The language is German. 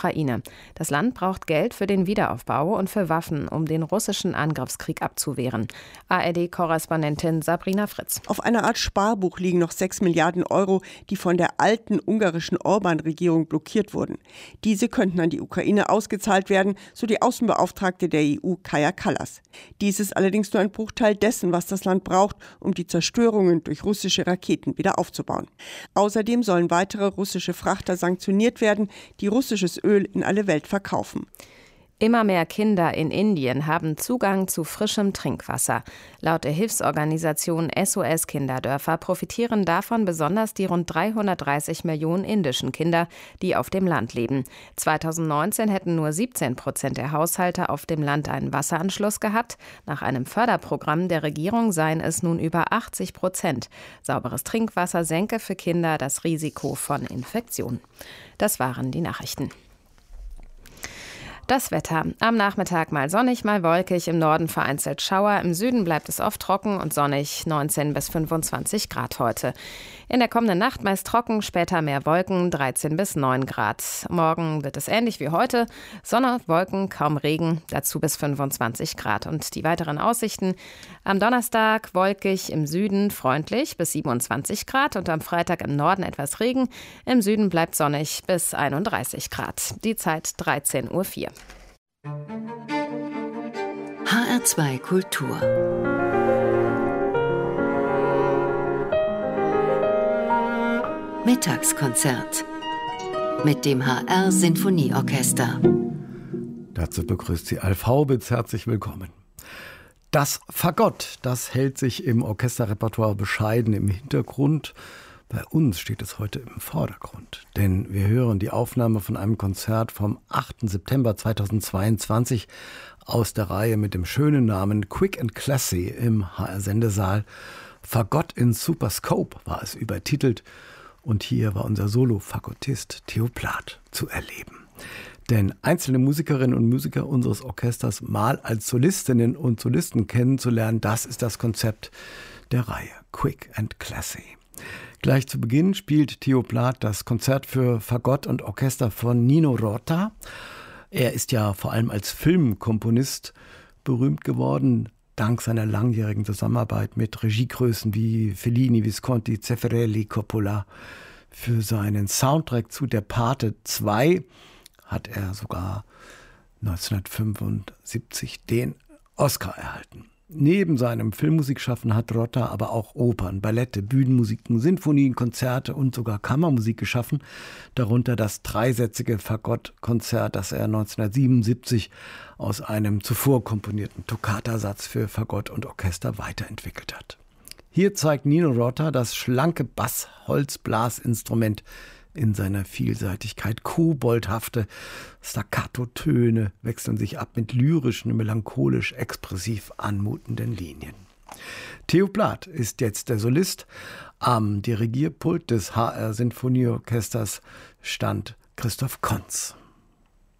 Ukraine. Das Land braucht Geld für den Wiederaufbau und für Waffen, um den russischen Angriffskrieg abzuwehren. ARD-Korrespondentin Sabrina Fritz. Auf einer Art Sparbuch liegen noch 6 Milliarden Euro, die von der alten ungarischen Orban-Regierung blockiert wurden. Diese könnten an die Ukraine ausgezahlt werden, so die Außenbeauftragte der EU Kaja Kallas. Dies ist allerdings nur ein Bruchteil dessen, was das Land braucht, um die Zerstörungen durch russische Raketen wieder aufzubauen. Außerdem sollen weitere russische Frachter sanktioniert werden, die russisches Öl in alle Welt verkaufen. Immer mehr Kinder in Indien haben Zugang zu frischem Trinkwasser. Laut der Hilfsorganisation SOS Kinderdörfer profitieren davon besonders die rund 330 Millionen indischen Kinder, die auf dem Land leben. 2019 hätten nur 17% der Haushalte auf dem Land einen Wasseranschluss gehabt. Nach einem Förderprogramm der Regierung seien es nun über 80%. Sauberes Trinkwasser senke für Kinder das Risiko von Infektionen. Das waren die Nachrichten. Das Wetter. Am Nachmittag mal sonnig, mal wolkig, im Norden vereinzelt Schauer, im Süden bleibt es oft trocken und sonnig, 19 bis 25 Grad heute. In der kommenden Nacht meist trocken, später mehr Wolken, 13 bis 9 Grad. Morgen wird es ähnlich wie heute, Sonne, Wolken, kaum Regen, dazu bis 25 Grad. Und die weiteren Aussichten: am Donnerstag wolkig, im Süden freundlich bis 27 Grad und am Freitag im Norden etwas Regen, im Süden bleibt sonnig bis 31 Grad. Die Zeit 13:04 Uhr. HR2 Kultur. Mittagskonzert mit dem HR Sinfonieorchester. Dazu begrüßt sie Alf Haubitz. Herzlich willkommen. Das Fagott, das hält sich im Orchesterrepertoire bescheiden im Hintergrund. Bei uns steht es heute im Vordergrund, denn wir hören die Aufnahme von einem Konzert vom 8. September 2022 aus der Reihe mit dem schönen Namen Quick and Classy im HR-Sendesaal. Fagott in Super Scope war es übertitelt und hier war unser Solo-Fagottist Theo Plath zu erleben. Denn einzelne Musikerinnen und Musiker unseres Orchesters mal als Solistinnen und Solisten kennenzulernen, das ist das Konzept der Reihe Quick and Classy. Gleich zu Beginn spielt Theo Plath das Konzert für Fagott und Orchester von Nino Rota. Er ist ja vor allem als Filmkomponist berühmt geworden, dank seiner langjährigen Zusammenarbeit mit Regiegrößen wie Fellini, Visconti, Zeffirelli, Coppola. Für seinen Soundtrack zu Der Pate 2 hat er sogar 1975 den Oscar erhalten. Neben seinem Filmmusikschaffen hat Rota aber auch Opern, Ballette, Bühnenmusiken, Sinfonien, Konzerte und sogar Kammermusik geschaffen, darunter das dreisätzige Fagott-Konzert, das er 1977 aus einem zuvor komponierten Toccata-Satz für Fagott und Orchester weiterentwickelt hat. Hier zeigt Nino Rota das schlanke Bass-Holzblasinstrument in seiner Vielseitigkeit. Koboldhafte Staccato-Töne wechseln sich ab mit lyrischen, melancholisch expressiv anmutenden Linien. Theo Plath ist jetzt der Solist. Am Dirigierpult des HR Sinfonieorchesters stand Christoph Konz.